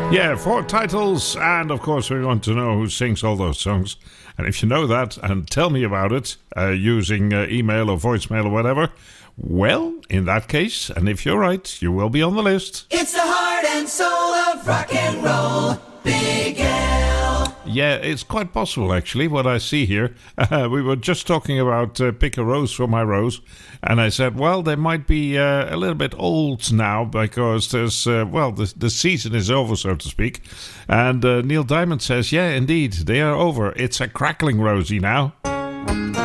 Yeah, 4 titles, and of course we want to know who sings all those songs. And if you know that and tell me about it using email or voicemail or whatever, well, in that case, and if you're right, you will be on the list. It's the heart and soul of rock and roll, Big L. Yeah, it's quite possible, actually, what I see here. We were just talking about Pick a Rose for My Rose, and I said, well, they might be a little bit old now because there's, the season is over, so to speak. And Neil Diamond says, yeah, indeed, they are over. It's a crackling rosy now.